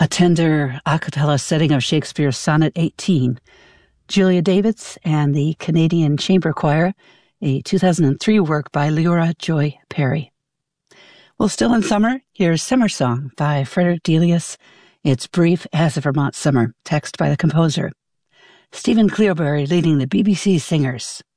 a tender a cappella setting of Shakespeare's Sonnet 18, Julia Davids and the Canadian Chamber Choir, a 2003 work by Leora Joy Perry. Well, still in summer, here's Summer Song by Frederick Delius. It's brief as a Vermont summer, text by the composer. Stephen Cleobury leading the BBC Singers.